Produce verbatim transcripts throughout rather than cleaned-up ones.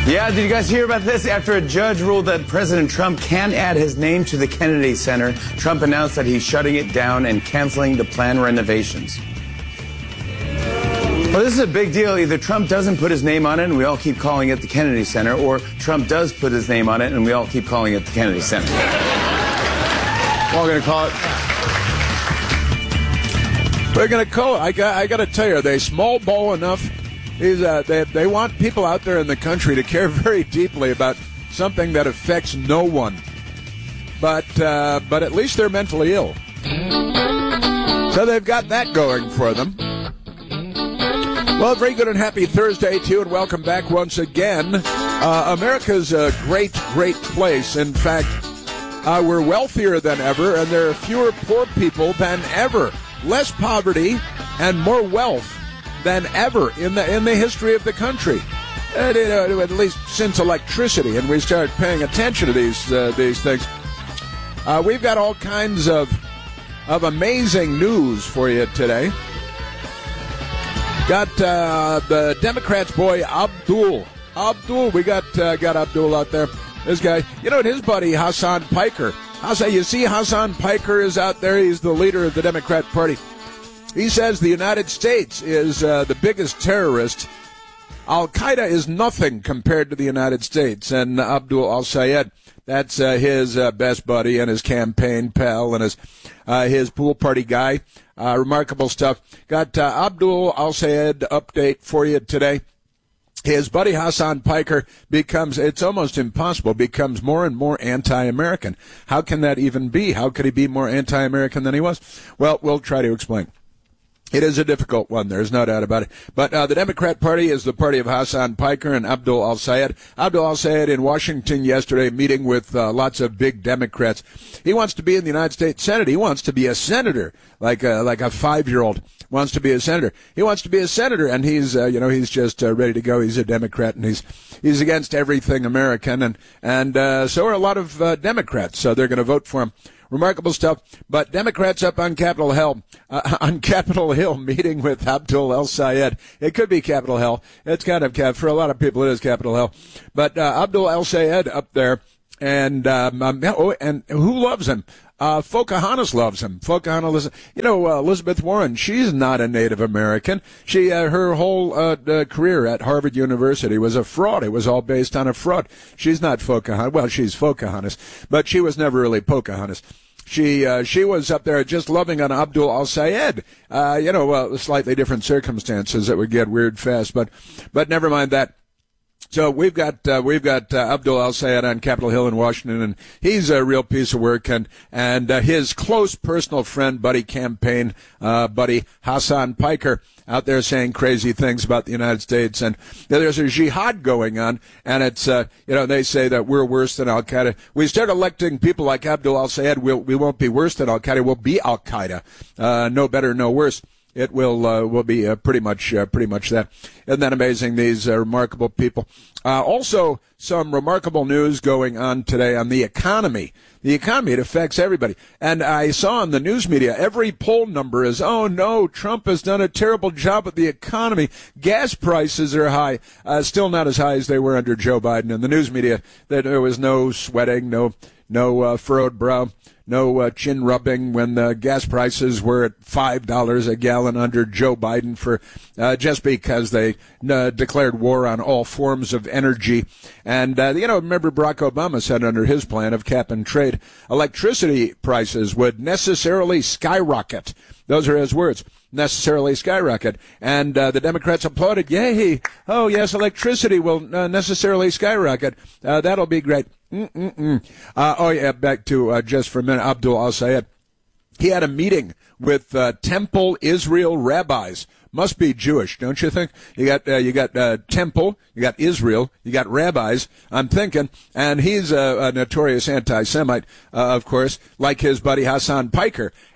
Yeah, did you guys hear about this? After a judge ruled that President Trump can add his name to the Kennedy Center, Trump announced that he's shutting it down and canceling the planned renovations. Well, this is a big deal. Either Trump doesn't put his name on it and we all keep calling it the Kennedy Center, or Trump does put his name on it and we all keep calling it the Kennedy Center. We're all going to call it. We're going to call it. I got, I got to tell you, are they small ball enough? Is uh, they, they want people out there in the country to care very deeply about something that affects no one. But uh, but at least they're mentally ill. So they've got that going for them. Well, very good and happy Thursday to you, and welcome back once again. Uh, America's a great, great place. In fact, uh, we're wealthier than ever, and there are fewer poor people than ever. Less poverty and more wealth than ever in the in the history of the country, and, you know, at least since electricity, and we started paying attention to these uh, these things. Uh, we've got all kinds of of amazing news for you today. Got uh, the Democrats' boy Abdul. Abdul, we got uh, got Abdul out there. This guy, you know, and his buddy Hassan Piker. Hassan, you see, Hassan Piker is out there. He's the leader of the Democrat Party. He says the United States is uh, the biggest terrorist. Al-Qaeda is nothing compared to the United States. And Abdul al-Sayed, that's uh, his uh, best buddy and his campaign pal and his uh, his pool party guy. Uh, remarkable stuff. Got uh, Abdul al-Sayed update for you today. His buddy Hassan Piker becomes, it's almost impossible, becomes more and more anti-American. How can that even be? How could he be more anti-American than he was? Well, we'll try to explain. It is a difficult one, there's no doubt about it. But uh, the Democrat Party is the party of Hassan Piker and Abdul al-Sayed. Abdul al-Sayed in Washington yesterday meeting with uh, lots of big Democrats. He wants to be in the United States Senate. He wants to be a senator, like a, like a five-year-old wants to be a senator. He wants to be a senator, and he's, uh, you know, he's just uh, ready to go. He's a Democrat, and he's he's against everything American, and, and uh, so are a lot of uh, Democrats, so they're going to vote for him. Remarkable stuff. But Democrats up on Capitol Hill, uh, on Capitol Hill, meeting with Abdul al-Sayed. It could be Capitol Hill. It's kind of, for a lot of people, it is Capitol Hill. But uh, Abdul al-Sayed up there, and um, um, oh, and who loves him? Uh, Pocahontas loves him. Pocahontas, you know, uh, Elizabeth Warren, she's not a Native American. She, uh, her whole uh, uh, career at Harvard University was a fraud. It was all based on a fraud. She's not Pocahontas. Well, she's Pocahontas, but she was never really Pocahontas. She uh, she was up there just loving on Abdul al-Sayed. Uh, you know, uh, slightly different circumstances that would get weird fast, but but never mind that. So we've got uh, we've got uh, Abdul al-Sayed on Capitol Hill in Washington, and he's a real piece of work. And and uh, his close personal friend, buddy, campaign uh, buddy Hassan Piker out there saying crazy things about the United States. And you know, there's a jihad going on, and it's uh, you know they say that we're worse than Al Qaeda. We start electing people like Abdul al-Sayed, we'll, we won't be worse than Al Qaeda. We'll be Al Qaeda, uh, no better, no worse. It will uh, will be uh, pretty much uh, pretty much that. Isn't that amazing? These uh, remarkable people. Uh, also, some remarkable news going on today on the economy. The economy, it affects everybody. And I saw in the news media, every poll number is, oh no, Trump has done a terrible job with the economy. Gas prices are high, uh, still not as high as they were under Joe Biden. In the news media, that there was no sweating, no no uh, furrowed brow. No uh, chin rubbing when the gas prices were at five dollars a gallon under Joe Biden for uh, just because they uh, declared war on all forms of energy. And, uh, you know, remember Barack Obama said under his plan of cap and trade, electricity prices would necessarily skyrocket. Those are his words. Necessarily skyrocket. And uh, the Democrats applauded. Yay. Oh, yes, electricity will uh, necessarily skyrocket. Uh, that'll be great. Mm-mm-mm. Uh, oh, yeah, back to uh, just for a minute, Abdul al-Sayed. He had a meeting with uh, Temple Israel rabbis. Must be Jewish, don't you think? You got uh, you got uh, Temple, you got Israel, you got rabbis. I'm thinking, and he's a, a notorious anti-Semite, uh, of course, like his buddy Hassan Piker.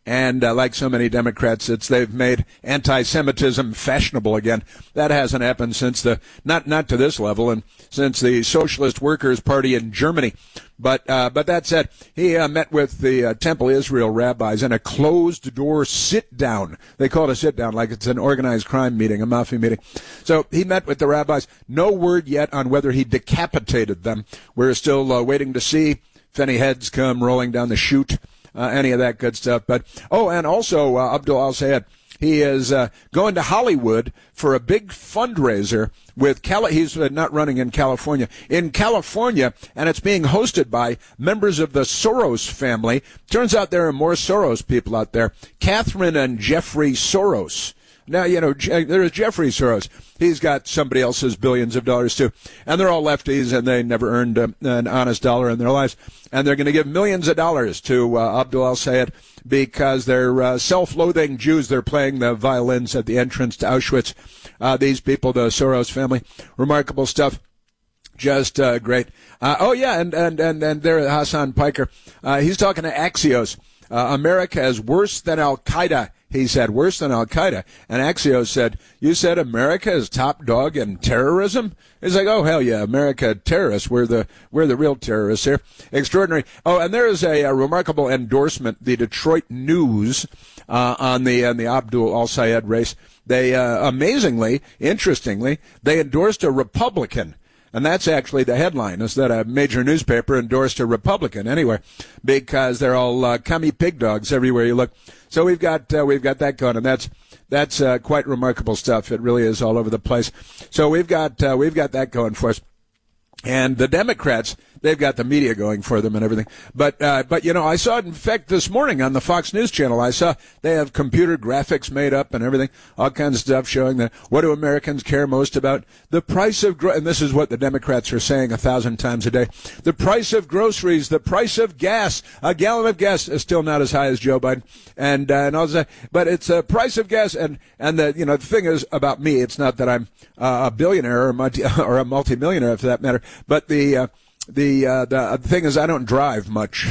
And uh, like so many Democrats, it's they've made anti-Semitism fashionable again. That hasn't happened since the not not to this level, and since the Socialist Workers' Party in Germany. But uh, but that said, he uh, met with the uh, Temple Israel rabbis in a closed-door sit-down. They call it a sit-down like it's an organized crime meeting, a mafia meeting. So he met with the rabbis. No word yet on whether he decapitated them. We're still uh, waiting to see if any heads come rolling down the chute, uh, any of that good stuff. But oh, and also uh, Abdul Al-Sayed. He is uh, going to Hollywood for a big fundraiser with Cali- he's uh, not running in California. In California, and it's being hosted by members of the Soros family. Turns out there are more Soros people out there. Catherine and Jeffrey Soros. Now, you know, there's Jeffrey Soros. He's got somebody else's billions of dollars, too. And they're all lefties, and they never earned a, an honest dollar in their lives. And they're going to give millions of dollars to uh, Abdul Al-Sayed because they're uh, self-loathing Jews. They're playing the violins at the entrance to Auschwitz. Uh, these people, the Soros family, remarkable stuff. Just uh, great. Uh, oh, yeah, and, and, and, and there, Hassan Piker. Uh, he's talking to Axios. Uh, America is worse than Al-Qaeda. He said, worse than Al-Qaeda. And Axios said, you said America is top dog in terrorism? He's like, oh, hell yeah, America terrorists. We're the we're the real terrorists here. Extraordinary. Oh, and there is a, a remarkable endorsement. The Detroit News uh, on the on the Abdul Al-Sayed race. They, uh, amazingly, interestingly, they endorsed a Republican. And that's actually the headline, is that a major newspaper endorsed a Republican anyway, because they're all uh, commie pig dogs everywhere you look. So we've got uh, we've got that going, and that's that's uh, quite remarkable stuff. It really is all over the place. So we've got uh, we've got that going for us. And the Democrats, they've got the media going for them and everything. But, uh, but you know, I saw it, in fact, this morning on the Fox News channel. I saw they have computer graphics made up and everything, all kinds of stuff showing that what do Americans care most about? The price of, gro- and this is what the Democrats are saying a thousand times a day, the price of groceries, the price of gas. A gallon of gas is still not as high as Joe Biden. And, uh, and I'll say, but it's a price of gas. And, and the, you know, the thing is about me, it's not that I'm uh, a billionaire or a multi, or a multimillionaire for that matter. But the uh, the uh, the thing is, I don't drive much.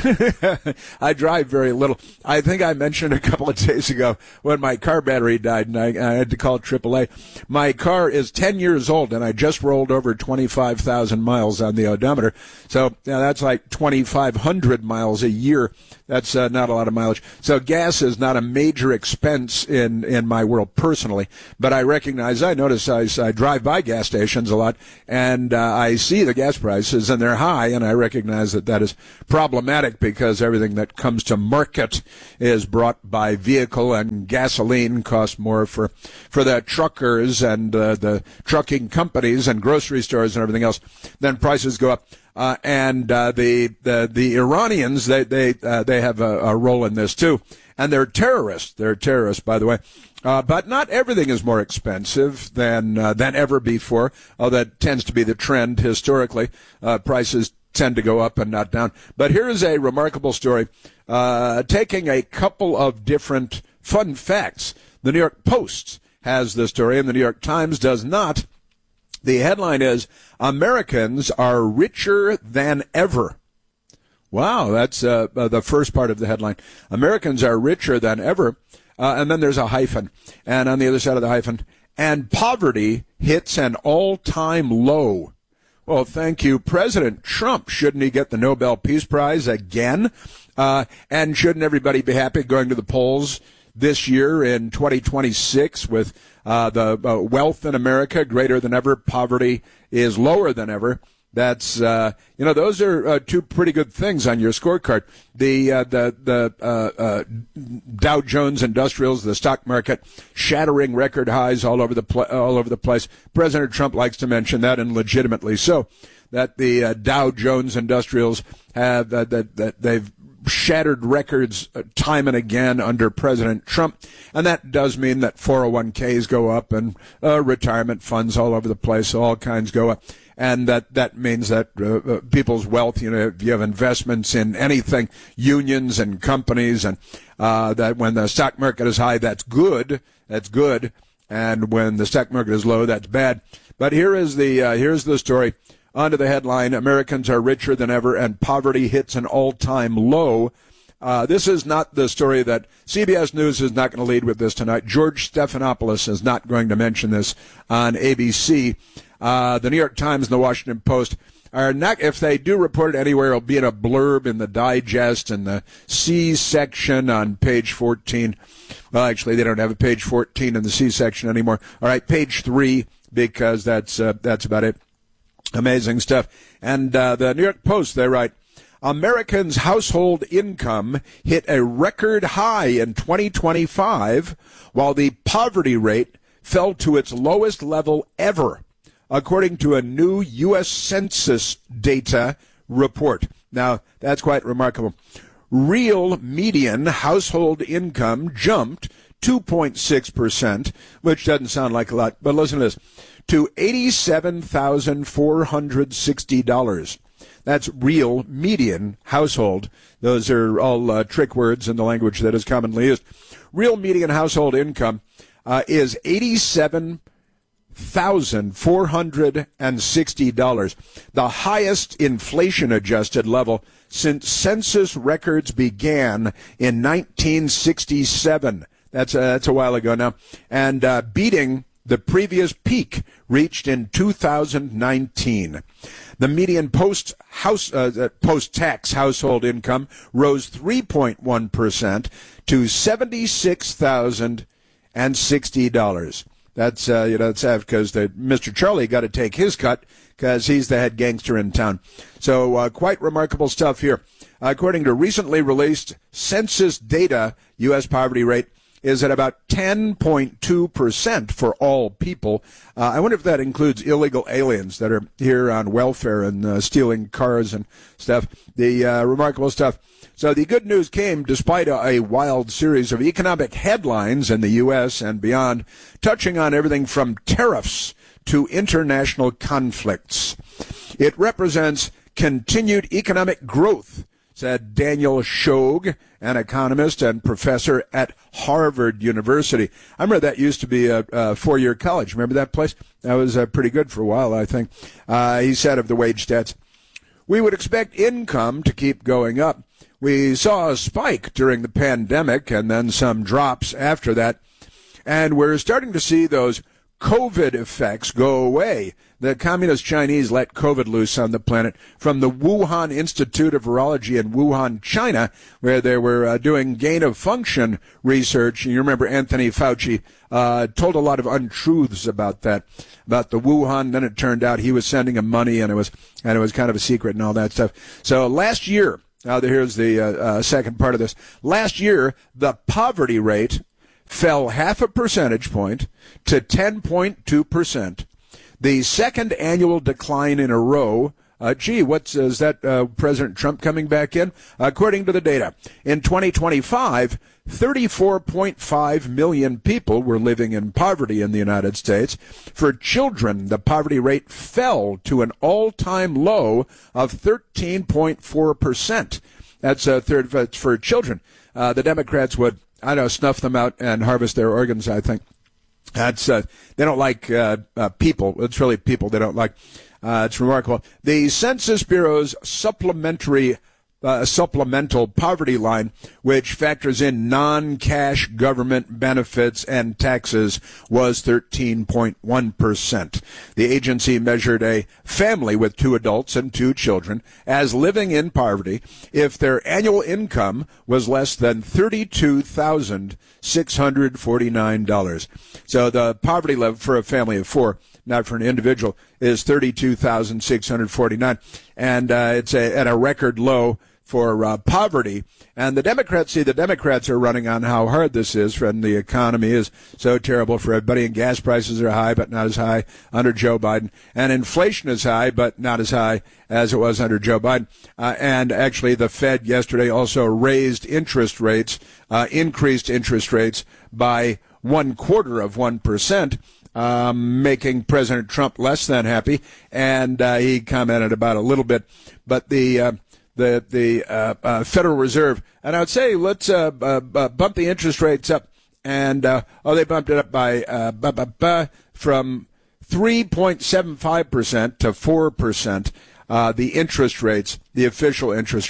I drive very little. I think I mentioned a couple of days ago when my car battery died and I, I had to call triple A. My car is ten years old and I just rolled over twenty-five thousand miles on the odometer. So yeah, that's like twenty-five hundred miles a year. That's uh, not a lot of mileage. So gas is not a major expense in, in my world personally. But I recognize, I notice I, I drive by gas stations a lot, and uh, I see the gas prices, and they're high, and I recognize that that is problematic because everything that comes to market is brought by vehicle, and gasoline costs more for, for the truckers and uh, the trucking companies and grocery stores and everything else. Then prices go up. Uh, and uh, the, the the Iranians, they they uh, they have a, a role in this too, and they're terrorists. They're terrorists, by the way. Uh, but not everything is more expensive than uh, than ever before. Oh, that tends to be the trend historically. Uh, prices tend to go up and not down. But here is a remarkable story, uh, taking a couple of different fun facts. The New York Post has the story, and the New York Times does not. The headline is, Americans are richer than ever. Wow, that's uh, uh, the first part of the headline. Americans are richer than ever. Uh, and then there's a hyphen. And on the other side of the hyphen, and poverty hits an all-time low. Well, thank you, President Trump. Shouldn't he get the Nobel Peace Prize again? Uh, and shouldn't everybody be happy going to the polls this year in twenty twenty-six with uh, the uh, wealth in America greater than ever, poverty is lower than ever? That's uh, you know, those are uh, two pretty good things on your scorecard. The uh, the the uh, uh, Dow Jones Industrials, the stock market, shattering record highs all over the pl- all over the place. President Trump likes to mention that, and legitimately so, that the uh, Dow Jones Industrials have uh, that that they've shattered records time and again under President Trump, and that does mean that four oh one k's go up and uh, retirement funds all over the place, all kinds go up, and that that means that uh, uh, people's wealth, you know, if you have investments in anything, unions and companies, and uh, that when the stock market is high, that's good, that's good, and when the stock market is low, that's bad. But here is the uh, here's the story. Onto the headline, Americans are richer than ever and poverty hits an all-time low. Uh, this is not the story that C B S News is not going to lead with this tonight. George Stephanopoulos is not going to mention this on A B C. Uh, the New York Times and the Washington Post are not, if they do report it anywhere, it'll be in a blurb in the digest in the C section on page fourteen. Well, actually, they don't have a page fourteen in the C section anymore. All right, page three, because that's uh, that's about it. Amazing stuff. And uh, the New York Post, they write, Americans' household income hit a record high in twenty twenty-five, while the poverty rate fell to its lowest level ever, according to a new U S Census data report. Now, that's quite remarkable. Real median household income jumped two point six percent, which doesn't sound like a lot, but listen to this, to eighty-seven thousand four hundred sixty dollars. That's real median household. Those are all uh, trick words in the language that is commonly used. Real median household income uh, is eighty-seven thousand four hundred sixty dollars, the highest inflation-adjusted level since census records began in nineteen sixty-seven. That's a, that's a while ago now, and uh, beating the previous peak reached in two thousand nineteen. The median post house uh, post-tax household income rose three point one percent to seventy-six thousand sixty dollars. That's uh, you know that's because Mister Charlie got to take his cut because he's the head gangster in town. So uh, quite remarkable stuff here. According to recently released census data, U S poverty rate is at about ten point two percent for all people. Uh, I wonder if that includes illegal aliens that are here on welfare and uh, stealing cars and stuff. The uh, remarkable stuff. So the good news came despite a, a wild series of economic headlines in the U S and beyond, touching on everything from tariffs to international conflicts. It represents continued economic growth, said Daniel Shog, an economist and professor at Harvard University. I remember that used to be a, a four-year college. Remember that place? That was uh, pretty good for a while, I think. Uh, he said of the wage stats, we would expect income to keep going up. We saw a spike during the pandemic and then some drops after that. And we're starting to see those COVID effects go away. The communist Chinese let COVID loose on the planet from the Wuhan Institute of Virology in Wuhan, China, where they were uh, doing gain-of-function research. You remember Anthony Fauci uh, told a lot of untruths about that, about the Wuhan. Then it turned out he was sending him money, and it was and it was kind of a secret and all that stuff. So last year, now here's the uh, uh, second part of this. Last year, the poverty rate fell half a percentage point to ten point two percent. The second annual decline in a row. Uh, gee, what's uh, is that uh, President Trump coming back in? According to the data, in twenty twenty-five, thirty-four point five million people were living in poverty in the United States. For children, the poverty rate fell to an all-time low of thirteen point four percent. That's a third for, for children. Uh, the Democrats would, I don't know, snuff them out and harvest their organs, I think. That's uh, they don't like uh, uh, people. It's really people they don't like. Uh, it's remarkable. The Census Bureau's supplementary uh, supplemental poverty line, which factors in non-cash government benefits and taxes, was thirteen point one percent. The agency measured a family with two adults and two children as living in poverty if their annual income was less than thirty-two thousand six hundred forty-nine dollars. So the poverty level for a family of four, not for an individual, is thirty-two thousand six hundred forty-nine dollars. And uh, it's a, at a record low for uh, poverty. And the Democrats, see, the Democrats are running on how hard this is, and the economy is so terrible for everybody, and gas prices are high, but not as high under Joe Biden. And inflation is high, but not as high as it was under Joe Biden. Uh, and actually, the Fed yesterday also raised interest rates, uh, increased interest rates by one quarter of one percent. Um, making President Trump less than happy, and uh, he commented about a little bit, but the uh, the the uh, uh, Federal Reserve, and I would say let's uh, uh, bump the interest rates up, and uh, oh, they bumped it up by uh, bu- bu- bu- from three point seven five percent to four percent. Uh, the interest rates, the official interest rate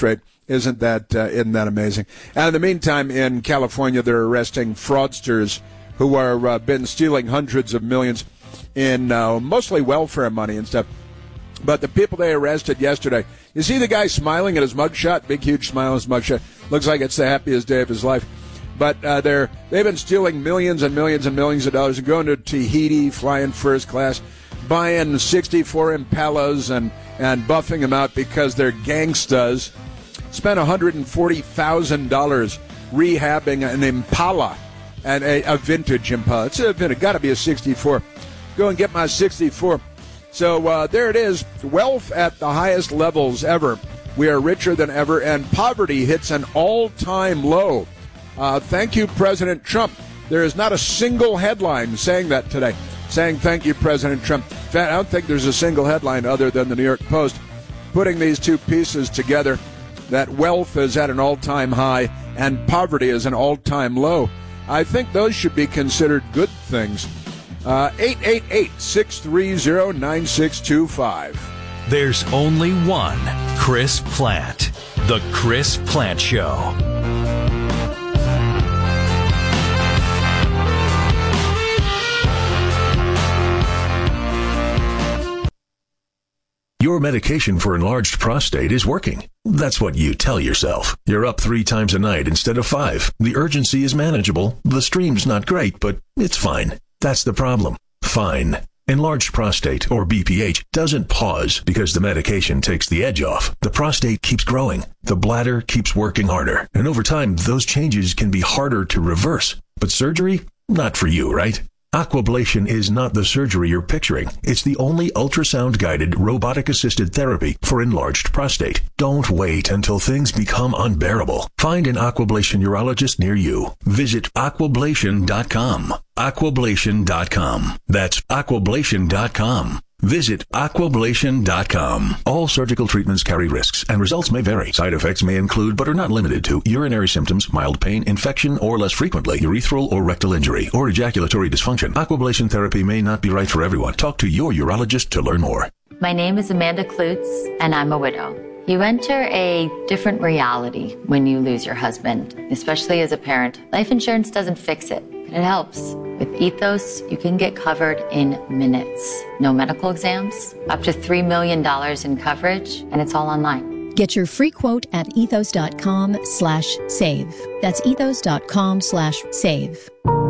Isn't that uh, isn't that amazing? And in the meantime, in California, they're arresting fraudsters who are uh, been stealing hundreds of millions in uh, mostly welfare money and stuff. But the people they arrested yesterday, you see the guy smiling at his mugshot, big huge smile on his mugshot. Looks like it's the happiest day of his life. But uh, they're they've been stealing millions and millions and millions of dollars and going to Tahiti, flying first class, buying sixty-four Impalas and and buffing them out because they're gangstas. Spent one hundred forty thousand dollars rehabbing an Impala, and a, a vintage Impala. It's a vintage, got to be a sixty-four. Go and get my sixty-four. So uh, there it is, wealth at the highest levels ever. We are richer than ever, and poverty hits an all-time low. Uh, thank you, President Trump. There is not a single headline saying that today, saying thank you, President Trump. In fact, I don't think there's a single headline other than the New York Post putting these two pieces together, that wealth is at an all-time high and poverty is an all-time low. I think those should be considered good things. Uh, eight eight eight, six three zero, nine six two five. There's only one Chris Plante. The Chris Plante Show. Your medication for enlarged prostate is working. That's what you tell yourself. You're up three times a night instead of five. The urgency is manageable. The stream's not great, but it's fine. That's the problem. Fine. Enlarged prostate, or B P H, doesn't pause because the medication takes the edge off. The prostate keeps growing. The bladder keeps working harder. And over time, those changes can be harder to reverse. But surgery? Not for you, right? Aquablation is not the surgery you're picturing. It's the only ultrasound-guided, robotic-assisted therapy for enlarged prostate. Don't wait until things become unbearable. Find an Aquablation urologist near you. Visit aquablation dot com. aquablation dot com. That's aquablation dot com. Visit aquablation dot com. All surgical treatments carry risks, and results may vary. Side effects may include, but are not limited to, urinary symptoms, mild pain, infection, or less frequently, urethral or rectal injury, or ejaculatory dysfunction. Aquablation therapy may not be right for everyone. Talk to your urologist to learn more. My name is Amanda Klutz, and I'm a widow. You enter a different reality when you lose your husband, especially as a parent. Life insurance doesn't fix it, but it helps. With Ethos, you can get covered in minutes. No medical exams, up to three million dollars in coverage, and it's all online. Get your free quote at ethos.com slash save. That's ethos.com slash save.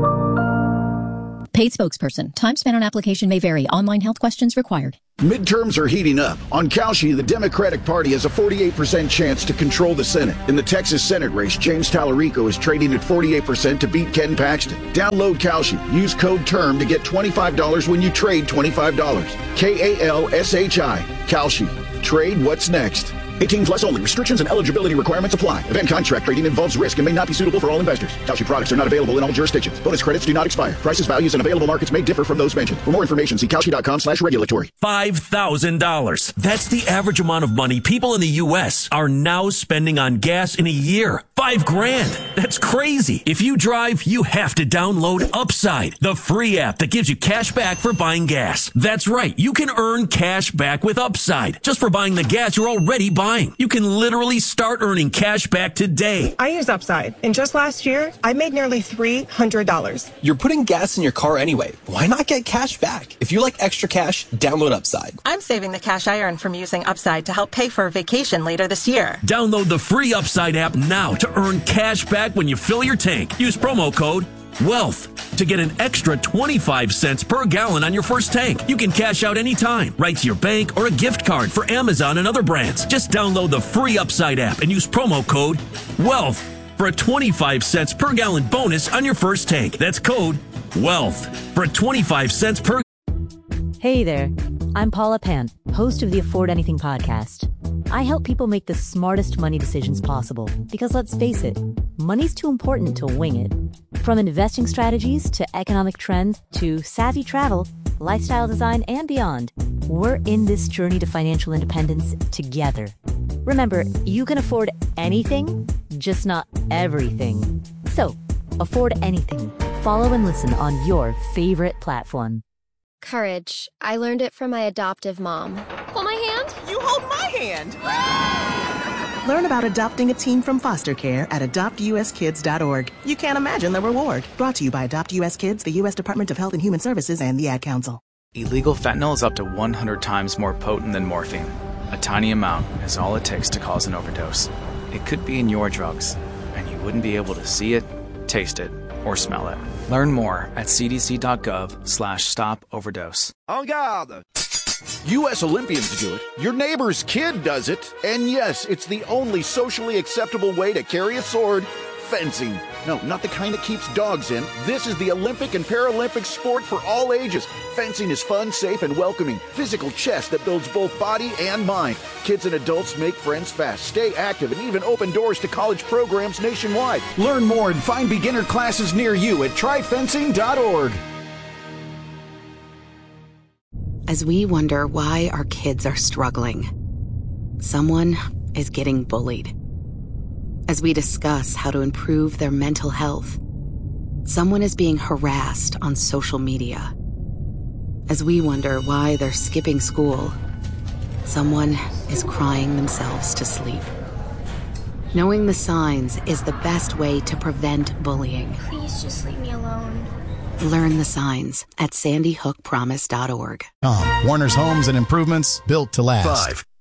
Paid spokesperson. Time spent on application may vary. Online health questions required. Midterms are heating up. On Cauchy, the Democratic Party has a forty-eight percent chance to control the Senate. In the Texas Senate race, James Tallarico is trading at forty-eight percent to beat Ken Paxton. Download Cauchy. Use code TERM to get twenty-five dollars when you trade twenty-five dollars. K A L S H I. Cauchy. Trade what's next. eighteen plus only. Restrictions and eligibility requirements apply. Event contract trading involves risk and may not be suitable for all investors. Cauchy products are not available in all jurisdictions. Bonus credits do not expire. Prices, values, and available markets may differ from those mentioned. For more information, see Cauchy.com slash regulatory. five thousand dollars. That's the average amount of money people in the U S are now spending on gas in a year. Five grand. That's crazy. If you drive, you have to download Upside, the free app that gives you cash back for buying gas. That's right. You can earn cash back with Upside just for buying the gas you're already buying. You can literally start earning cash back today. I use Upside, and just last year, I made nearly three hundred dollars. You're putting gas in your car anyway. Why not get cash back? If you like extra cash, download Upside. I'm saving the cash I earn from using Upside to help pay for a vacation later this year. Download the free Upside app now to earn cash back when you fill your tank. Use promo code WEALTH to get an extra twenty-five cents per gallon on your first tank. You can cash out anytime, right to your bank or a gift card for Amazon and other brands. Just download the free Upside app and use promo code WEALTH for a twenty-five cents per gallon bonus on your first tank. That's code WEALTH for a twenty-five cents per. Hey there, I'm Paula Pant, host of the Afford Anything podcast. I help people make the smartest money decisions possible because, let's face it, money's too important to wing it. From investing strategies to economic trends to savvy travel, lifestyle design, and beyond, we're in this journey to financial independence together. Remember, you can afford anything, just not everything. So, afford anything. Follow and listen on your favorite platform. Courage. I learned it from my adoptive mom. Hold my hand. You hold my hand. Learn about adopting a teen from foster care at adopt u s kids dot org. You can't imagine the reward. Brought to you by Adopt U S Kids, the U S Department of Health and Human Services, and the Ad Council. Illegal fentanyl is up to one hundred times more potent than morphine. A tiny amount is all it takes to cause an overdose. It could be in your drugs, and you wouldn't be able to see it, taste it, or smell it. Learn more at c d c dot gov slash stop overdose. En garde! U S Olympians do it. Your neighbor's kid does it. And yes, it's the only socially acceptable way to carry a sword. Fencing. No, not the kind that keeps dogs in. This is the Olympic and Paralympic sport for all ages. Fencing is fun, safe, and welcoming. Physical chess that builds both body and mind. Kids and adults make friends fast, stay active, and even open doors to college programs nationwide. Learn more and find beginner classes near you at try fencing dot org. As we wonder why our kids are struggling, someone is getting bullied. As we discuss how to improve their mental health, someone is being harassed on social media. As we wonder why they're skipping school, someone is crying themselves to sleep. Knowing the signs is the best way to prevent bullying. Please just leave me alone. Learn the signs at sandy hook promise dot org. Um, Warner's Homes and Improvements, built to last. Five.